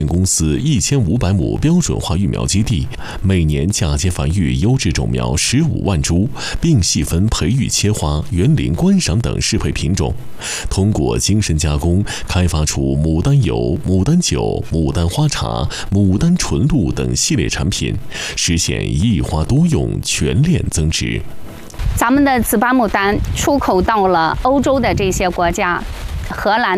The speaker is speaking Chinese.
公司1500亩标准化育苗基地，每年嫁接繁育优质种苗15万株，并细分培育切花、园林观赏等适配品种，通过精深加工，开发出牡丹油、牡丹酒、牡丹花茶、牡丹纯露等系列产品，实现一花多用、全链增值。 咱们的紫巴牡丹出口到了欧洲的这些国家，荷兰。